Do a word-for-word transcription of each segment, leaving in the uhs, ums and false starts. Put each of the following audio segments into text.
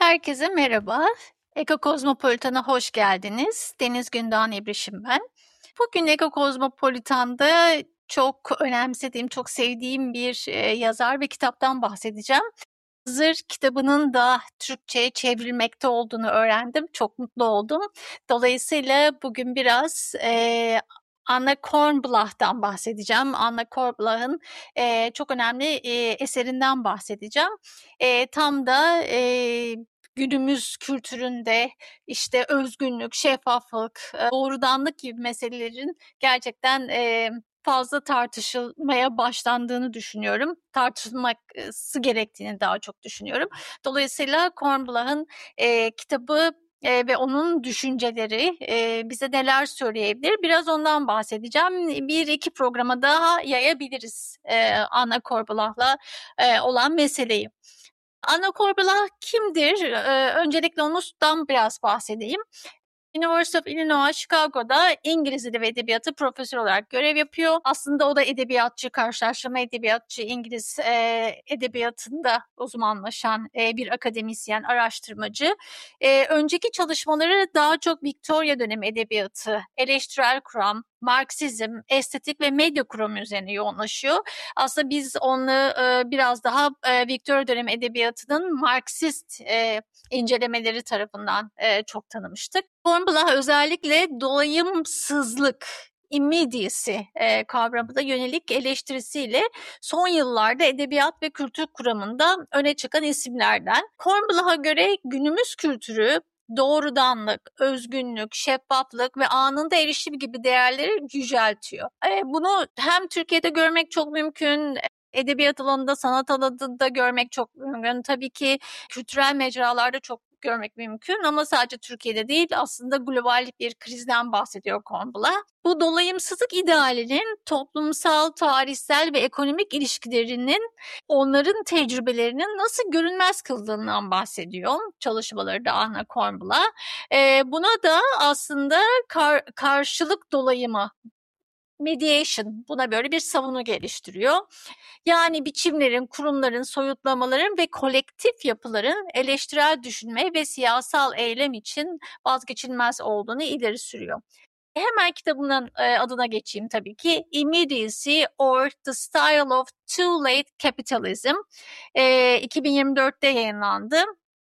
Herkese merhaba. Eko Kozmopolitan'a hoş geldiniz. Deniz Gündoğan İbrişim ben. Bugün Eko Kozmopolitan'da çok önemsediğim, çok sevdiğim bir e, yazar ve kitaptan bahsedeceğim. Hazır kitabının da Türkçe'ye çevrilmekte olduğunu öğrendim. Çok mutlu oldum. Dolayısıyla bugün biraz e, Anna Kornblach'tan bahsedeceğim. Anna Kornblach'ın e, çok önemli e, eserinden bahsedeceğim. E, tam da e, günümüz kültüründe işte özgünlük, şeffaflık, e, doğrudanlık gibi meselelerin gerçekten e, fazla tartışılmaya başlandığını düşünüyorum. Tartışılması gerektiğini daha çok düşünüyorum. Dolayısıyla Kornblach'ın e, kitabı e, ve onun düşünceleri e, bize neler söyleyebilir? Biraz ondan bahsedeceğim. Bir iki programa daha yayabiliriz e, Anna Kornblach'la e, olan meseleyi. Anna Kornblach kimdir? Ee, öncelikle ondan biraz bahsedeyim. University of Illinois Chicago'da İngiliz Dili ve Edebiyatı profesör olarak görev yapıyor. Aslında o da edebiyatçı, karşılaştırma edebiyatçı, İngiliz e, edebiyatında uzmanlaşan e, bir akademisyen, araştırmacı. E, önceki çalışmaları daha çok Victoria dönemi edebiyatı, eleştirel kuram, Marksizm, estetik ve medya kuramı üzerine yoğunlaşıyor. Aslında biz onu e, biraz daha e, Victoria dönemi edebiyatının Marksist e, incelemeleri tarafından e, çok tanımıştık. Kornblach özellikle dolayımsızlık, immediacy e, kavramına yönelik eleştirisiyle son yıllarda edebiyat ve kültür kuramında öne çıkan isimlerden. Kornblach'a göre günümüz kültürü doğrudanlık, özgünlük, şeffaflık ve anında erişim gibi değerleri yüceltiyor. E, bunu hem Türkiye'de görmek çok mümkün, edebiyat alanında, sanat alanında görmek çok mümkün. Tabii ki kültürel mecralarda çok görmek mümkün ama sadece Türkiye'de değil, aslında global bir krizden bahsediyor Kornblach. Bu dolayımsızlık idealinin toplumsal, tarihsel ve ekonomik ilişkilerinin onların tecrübelerinin nasıl görünmez kıldığından bahsediyor çalışmaları da Anna Kornblach. Ee, buna da aslında kar, karşılık dolayımı, mediation, buna böyle bir savunu geliştiriyor. Yani biçimlerin, kurumların, soyutlamaların ve kolektif yapıların eleştirel düşünme ve siyasal eylem için vazgeçilmez olduğunu ileri sürüyor. Hemen kitabının e, adına geçeyim tabii ki. Immediacy or the Style of Too Late Capitalism e, iki bin yirmi dörtte yayınlandı.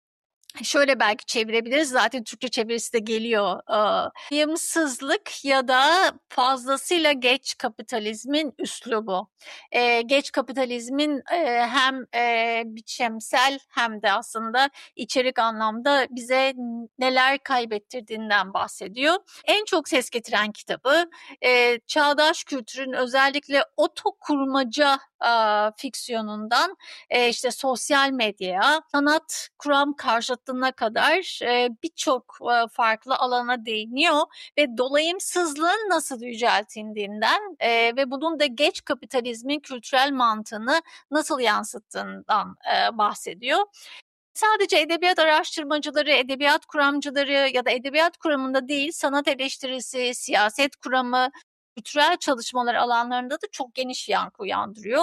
Şöyle belki çevirebiliriz. Zaten Türkçe çevirisi de geliyor. Dolayımsızlık ya da fazlasıyla geç kapitalizmin üslubu. Ee, geç kapitalizmin e, hem e, biçimsel hem de aslında içerik anlamda bize neler kaybettirdiğinden bahsediyor. En çok ses getiren kitabı e, çağdaş kültürün özellikle otokurmaca e, fiksiyonundan e, işte sosyal medyaya, sanat kuram karşıtlığına kadar e, birçok e, farklı alana değiniyor ve dolayımsızlığın nasıl yüceltildiğinden e, ve bunun da geç kapitalizmin kültürel mantığını nasıl yansıttığından e, bahsediyor. Sadece edebiyat araştırmacıları, edebiyat kuramcıları ya da edebiyat kuramında değil, sanat eleştirisi, siyaset kuramı, kültürel çalışmalar alanlarında da çok geniş yankı uyandırıyor.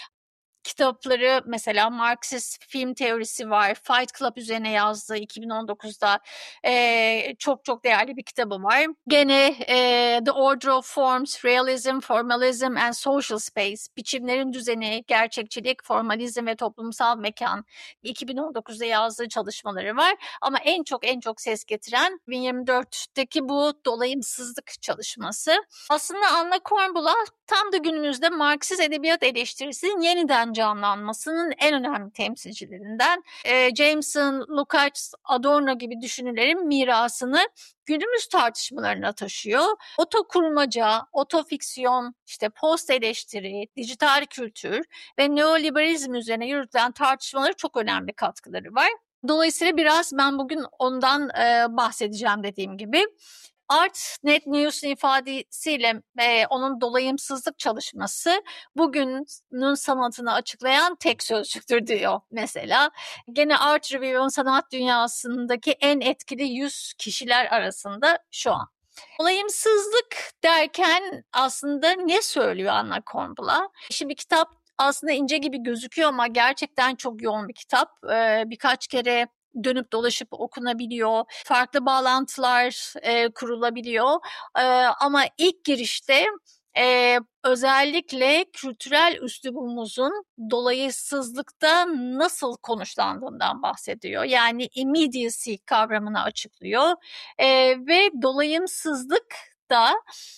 Kitapları mesela Marksist film teorisi var. Fight Club üzerine yazdığı iki bin on dokuzda e, çok çok değerli bir kitabı var. Gene e, The Order of Forms, Realism, Formalism and Social Space, biçimlerin düzeni, gerçekçilik, formalizm ve toplumsal mekan iki bin on dokuzda yazdığı çalışmaları var. Ama en çok en çok ses getiren iki bin yirmi dörtteki bu dolayımsızlık çalışması. Aslında Anna Kornblach tam da günümüzde Marksist edebiyat eleştirisinin yeniden canlanmasının en önemli temsilcilerinden. E, Jameson, Lukács, Adorno gibi düşünürlerin mirasını günümüz tartışmalarına taşıyor. Otokurmaca, otofiksiyon, işte post eleştiri, dijital kültür ve neoliberalizm üzerine yürütülen tartışmaları çok önemli katkıları var. Dolayısıyla biraz ben bugün ondan e, bahsedeceğim dediğim gibi. Art Net News'un ifadesiyle e, onun dolayımsızlık çalışması bugünün sanatını açıklayan tek sözcüktür diyor mesela. Gene Art Review'un sanat dünyasındaki en etkili yüz kişiler arasında şu an. Dolayımsızlık derken aslında ne söylüyor Anna Kornblach? Şimdi kitap aslında ince gibi gözüküyor ama gerçekten çok yoğun bir kitap. Ee, birkaç kere dönüp dolaşıp okunabiliyor, farklı bağlantılar e, kurulabiliyor. E, ama ilk girişte e, özellikle kültürel üslubumuzun dolayısızlıkta nasıl konuşlandığından bahsediyor. Yani immediacy kavramını açıklıyor e, ve dolayımsızlık da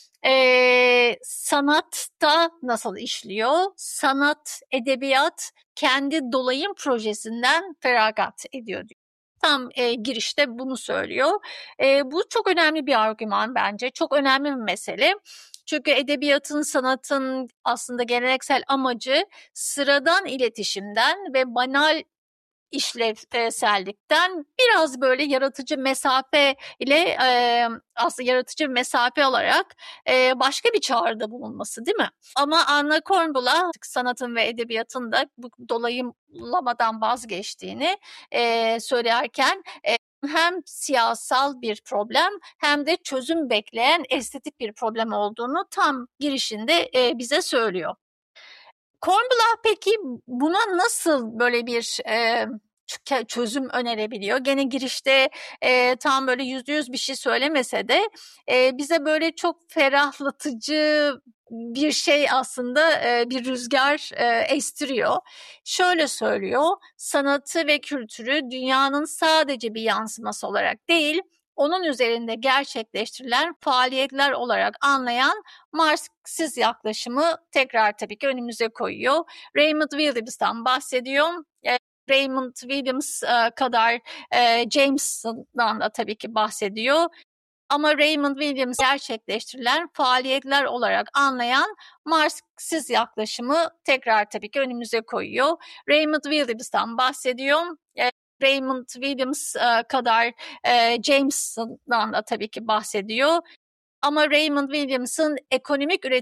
e, sanatta nasıl işliyor? Sanat, edebiyat kendi dolayım projesinden feragat ediyor diyor. Tam e, girişte bunu söylüyor. E, bu çok önemli bir argüman bence. Çok önemli bir mesele. Çünkü edebiyatın, sanatın aslında geleneksel amacı sıradan iletişimden ve banal işlevsellikten biraz böyle yaratıcı mesafe ile e, aslında yaratıcı mesafe olarak e, başka bir çağrıda bulunması, değil mi? Ama Anna Kornbluh sanatın ve edebiyatın da bu dolayımlamadan vazgeçtiğini e, söylerken e, hem siyasal bir problem hem de çözüm bekleyen estetik bir problem olduğunu tam girişinde e, bize söylüyor. Kornbluh peki buna nasıl böyle bir e, çözüm önerebiliyor? Gene girişte e, tam böyle yüzde yüz bir şey söylemese de e, bize böyle çok ferahlatıcı bir şey aslında e, bir rüzgar e, estiriyor. Şöyle söylüyor, sanatı ve kültürü dünyanın sadece bir yansıması olarak değil, onun üzerinde gerçekleştirilen faaliyetler olarak anlayan Marksist yaklaşımı tekrar tabii ki önümüze koyuyor. Raymond Williams'tan bahsediyor. E, Raymond Williams e, kadar e, Jameson'dan da tabii ki bahsediyor. Ama Raymond Williams gerçekleştirilen faaliyetler olarak anlayan Marksist yaklaşımı tekrar tabii ki önümüze koyuyor. Raymond Williams'tan bahsediyor. E, Raymond Williams e, kadar e, Jameson'dan da tabii ki bahsediyor. Ama Raymond Williams'ın ekonomik üretim